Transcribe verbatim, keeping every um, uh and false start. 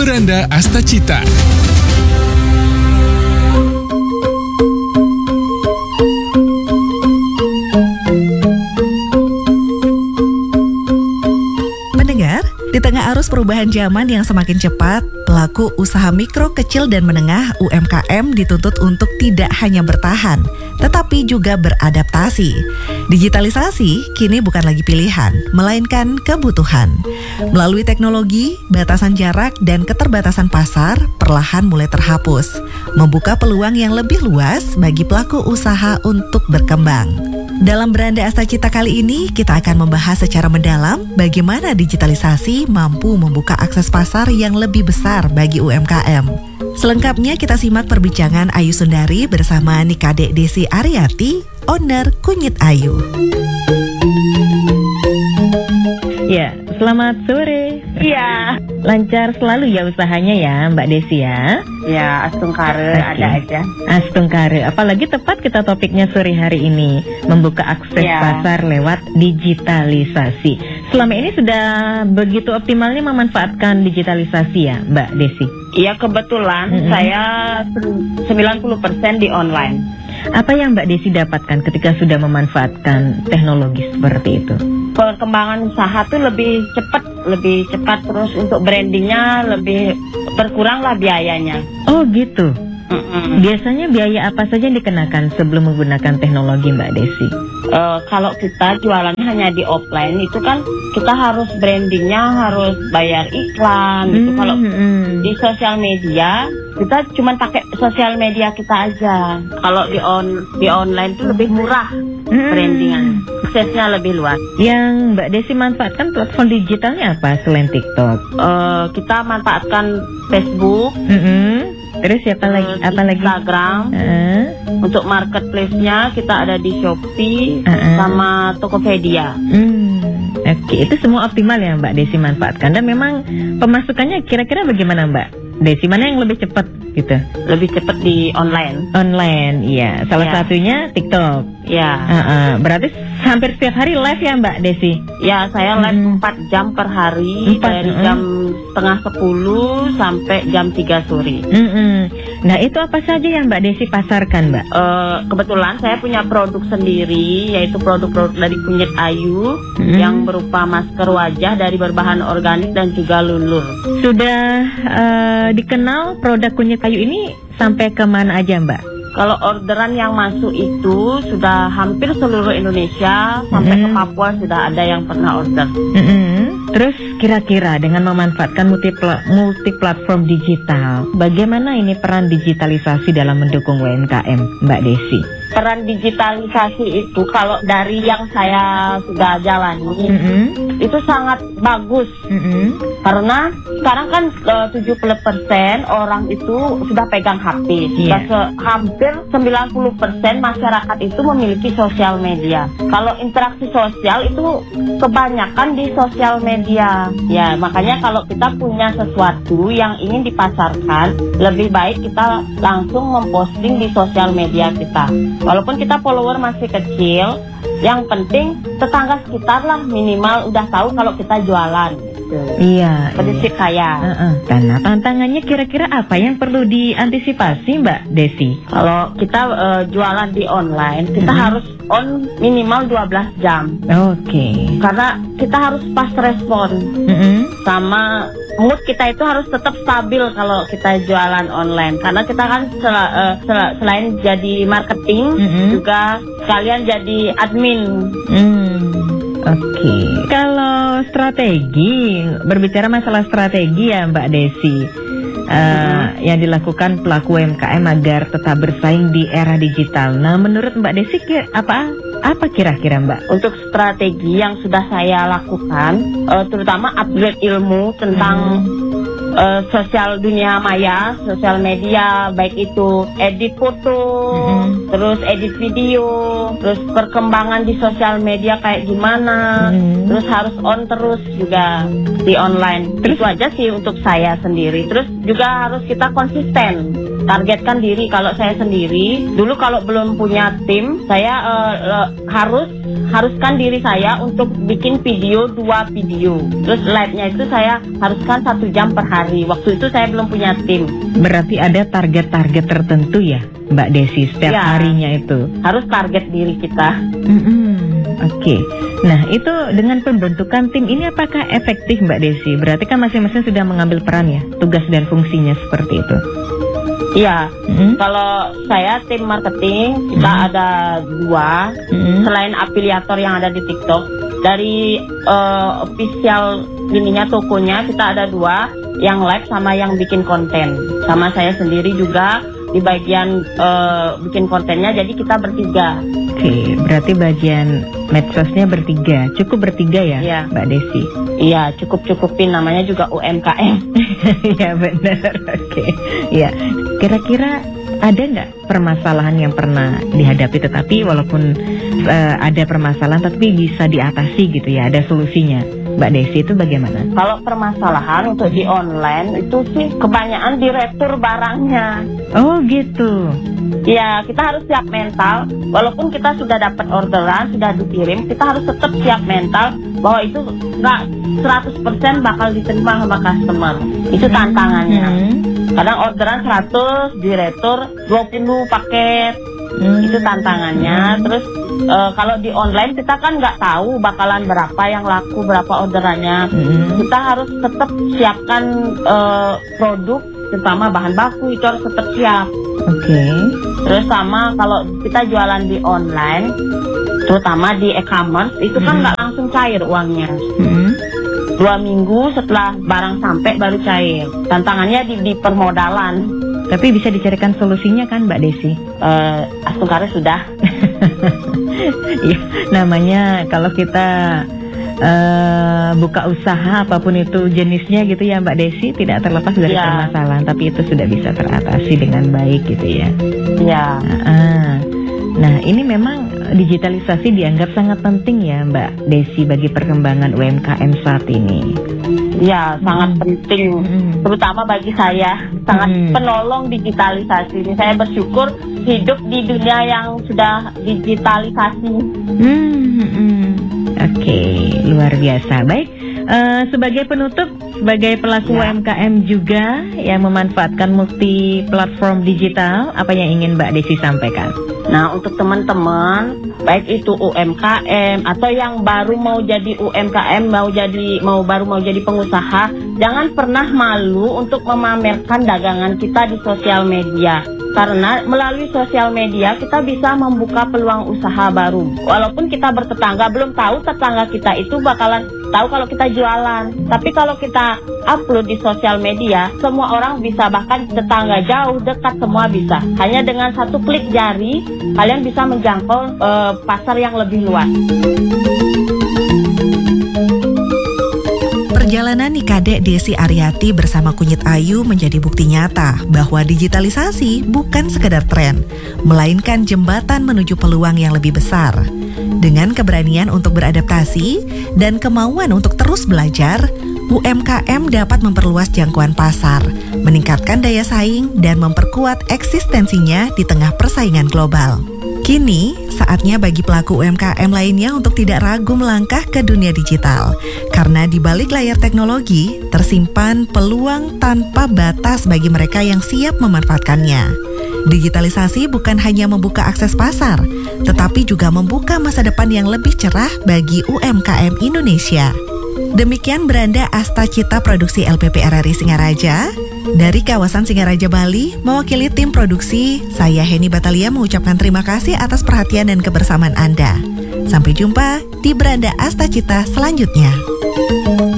Beranda Astacita. Pendengar, di tengah arus perubahan zaman yang semakin cepat, pelaku usaha mikro, kecil, dan menengah U M K M dituntut untuk tidak hanya bertahan, tetapi juga beradaptasi. Digitalisasi kini bukan lagi pilihan, melainkan kebutuhan. Melalui teknologi, batasan jarak dan keterbatasan pasar perlahan mulai terhapus, membuka peluang yang lebih luas bagi pelaku usaha untuk berkembang. Dalam Beranda Astacita kali ini, kita akan membahas secara mendalam bagaimana digitalisasi mampu membuka akses pasar yang lebih besar bagi U M K M. Selengkapnya kita simak perbincangan Ayu Sundari bersama Nikade Desi Ariati, owner Kunyit Ayu. Ya, selamat sore. Iya. Lancar selalu ya usahanya ya Mbak Desi ya? Ya, astungkare okay. ada aja. Astungkare, apalagi tepat kita topiknya sore hari ini, membuka akses ya. pasar lewat digitalisasi. Selama ini sudah begitu optimalnya memanfaatkan digitalisasi ya Mbak Desi? Iya, kebetulan mm-hmm. saya sembilan puluh persen di online. Apa yang Mbak Desi dapatkan ketika sudah memanfaatkan teknologi seperti itu? Perkembangan usaha tuh lebih cepat, lebih cepat terus untuk brandingnya lebih berkuranglah biayanya. Oh gitu. Mm-mm. Biasanya biaya apa saja yang dikenakan sebelum menggunakan teknologi Mbak Desi? Uh, kalau kita jualannya hanya di offline itu kan kita harus brandingnya harus bayar iklan. Gitu. Kalau mm-hmm. di sosial media kita cuma pakai sosial media kita aja. Kalau di on di online itu lebih murah mm-hmm. brandingan, aksesnya lebih luas. Yang Mbak Desi manfaatkan platform digitalnya apa selain TikTok? Uh, kita manfaatkan Facebook. Mm-hmm. Terus siapa lagi? Apa lagi? Instagram. Uh. Untuk marketplace-nya kita ada di Shopee uh-uh. sama Tokopedia. Hmm. Oke, okay. Itu semua optimal ya Mbak Desi manfaatkan. Dan memang pemasukannya kira-kira bagaimana Mbak Desi? Mana yang lebih cepat gitu? Lebih cepat di online. Online, iya. Salah ya. satunya TikTok. Ya. Uh-uh. Berarti hampir setiap hari live ya Mbak Desi? Ya, saya live hmm. empat jam per hari. empat, dari uh. jam setengah sepuluh sampai jam tiga sore. Mm-mm. Nah, itu apa saja yang Mbak Desi pasarkan Mbak? Uh, kebetulan saya punya produk sendiri, yaitu produk-produk dari Kunyit Ayu mm. yang berupa masker wajah dari berbahan organik dan juga lulur. Sudah uh, dikenal produk Kunyit Ayu ini sampai kemana aja Mbak? Kalau orderan yang masuk itu sudah hampir seluruh Indonesia, sampai mm-hmm. ke Papua sudah ada yang pernah order. Mm-hmm. Terus kira-kira dengan memanfaatkan multi, multi platform digital, bagaimana ini peran digitalisasi dalam mendukung U M K M Mbak Desi? Peran digitalisasi itu kalau dari yang saya sudah jalani mm-hmm. itu sangat bagus mm-hmm. karena sekarang kan uh, tujuh puluh persen orang itu sudah pegang H P, yeah. dan se- hampir sembilan puluh persen masyarakat itu memiliki sosial media. Kalau interaksi sosial itu kebanyakan di sosial media, ya makanya kalau kita punya sesuatu yang ingin dipasarkan, lebih baik kita langsung memposting di sosial media kita. Walaupun kita follower masih kecil, yang penting tetangga sekitar lah minimal udah tahu kalau kita jualan. Gitu. Iya. Prinsip iya. saya. Uh-uh. Karena tantangannya kira-kira apa yang perlu diantisipasi Mbak Desi? Kalau kita uh, jualan di online, kita uh-huh. harus on minimal dua belas jam. Oke. Okay. Karena kita harus pas respon. Uh-huh. Sama mood kita itu harus tetap stabil kalau kita jualan online. Karena kita kan sel- uh, sel- selain jadi marketing, uh-huh. juga sekalian jadi admin. Hmm. Oke, okay. Kalau strategi, berbicara masalah strategi ya Mbak Desi, uh, hmm. yang dilakukan pelaku U M K M agar tetap bersaing di era digital. Nah, menurut Mbak Desi apa apa kira-kira Mbak? Untuk strategi yang sudah saya lakukan, uh, terutama upgrade ilmu tentang hmm. Uh, sosial dunia maya, sosial media, baik itu edit foto, mm-hmm. terus edit video, terus perkembangan di sosial media kayak gimana, mm-hmm. terus harus on terus juga di online. Terus itu aja sih untuk saya sendiri. Terus juga harus kita konsisten, targetkan diri. Kalau saya sendiri, dulu kalau belum punya tim, saya uh, uh, harus haruskan diri saya untuk bikin video dua video. Terus live-nya itu saya haruskan satu jam per hari. hari. Waktu itu saya belum punya tim. Berarti ada target-target tertentu ya Mbak Desi setiap ya, harinya itu? Harus target diri kita. Mm-hmm. Oke, okay. Nah itu dengan pembentukan tim ini apakah efektif Mbak Desi? Berarti kan masing-masing sudah mengambil peran ya, tugas dan fungsinya seperti itu. Iya, mm-hmm. Kalau saya tim marketing kita mm-hmm. ada dua, mm-hmm. selain afiliator yang ada di TikTok. Dari uh, official ininya tokonya kita ada dua, yang live sama yang bikin konten. Sama saya sendiri juga di bagian uh, bikin kontennya, jadi kita bertiga. Oke, okay, berarti bagian medsosnya bertiga, cukup bertiga ya, ya. Mbak Desi? Iya, cukup-cukupin, namanya juga U M K M. Iya benar, oke. Okay. Ya, kira-kira ada nggak permasalahan yang pernah dihadapi tetapi walaupun uh, ada permasalahan tapi bisa diatasi gitu ya, ada solusinya? Mbak Desi itu bagaimana? Kalau permasalahan untuk di online itu sih kebanyakan diretur barangnya. Oh gitu. Ya, kita harus siap mental. Walaupun kita sudah dapat orderan, sudah dikirim, kita harus tetap siap mental bahwa itu nggak seratus persen bakal diterima sama customer. Itu tantangannya. Hmm. Kadang orderan seratus, diretur dua puluh paket. Hmm. Itu tantangannya. Terus uh, kalau di online kita kan nggak tahu bakalan berapa yang laku, berapa orderannya. Hmm. Kita harus tetap siapkan uh, produk, terutama bahan baku itu harus tetap siap. Oke. Okay. Terus sama kalau kita jualan di online, terutama di e-commerce, itu kan nggak hmm. langsung cair uangnya. Hmm. Dua minggu setelah barang sampai baru cair. Tantangannya di, di permodalan. Tapi bisa dicarikan solusinya kan Mbak Desi? Uh, Astungkare sudah. Ya, namanya kalau kita uh, buka usaha apapun itu jenisnya gitu ya Mbak Desi, tidak terlepas dari ya. permasalahan, tapi itu sudah bisa teratasi dengan baik gitu ya. Iya. Nah, nah ini memang digitalisasi dianggap sangat penting ya Mbak Desi bagi perkembangan U M K M saat ini. Ya, sangat hmm. penting, hmm. terutama bagi saya, sangat hmm. penolong digitalisasi. Saya bersyukur hidup di dunia yang sudah digitalisasi. Hmm, hmm. Oke, okay, luar biasa. Baik, uh, sebagai penutup, sebagai pelaku ya. U M K M juga yang memanfaatkan multi platform digital, apa yang ingin Mbak Desi sampaikan? Nah, untuk teman-teman, baik itu U M K M atau yang baru mau jadi U M K M, mau jadi mau baru mau jadi pengusaha, jangan pernah malu untuk memamerkan dagangan kita di sosial media. Karena melalui sosial media kita bisa membuka peluang usaha baru. Walaupun kita bertetangga, belum tahu tetangga kita itu bakalan tahu kalau kita jualan. Tapi kalau kita upload di sosial media, semua orang bisa, bahkan tetangga jauh, dekat, semua bisa. Hanya dengan satu klik jari, kalian bisa menjangkau uh, pasar yang lebih luas. Perjalanan Nikadek Desi Aryati bersama Kunyit Ayu menjadi bukti nyata bahwa digitalisasi bukan sekedar tren, melainkan jembatan menuju peluang yang lebih besar. Dengan keberanian untuk beradaptasi dan kemauan untuk terus belajar, U M K M dapat memperluas jangkauan pasar, meningkatkan daya saing, dan memperkuat eksistensinya di tengah persaingan global. Kini, saatnya bagi pelaku U M K M lainnya untuk tidak ragu melangkah ke dunia digital. Karena di balik layar teknologi, tersimpan peluang tanpa batas bagi mereka yang siap memanfaatkannya. Digitalisasi bukan hanya membuka akses pasar, tetapi juga membuka masa depan yang lebih cerah bagi U M K M Indonesia. Demikian beranda Asta Cita Produksi L P P R R I Singaraja. Dari kawasan Singaraja, Bali, mewakili tim produksi, saya Heni Batalia mengucapkan terima kasih atas perhatian dan kebersamaan Anda. Sampai jumpa di beranda Asta Cita selanjutnya.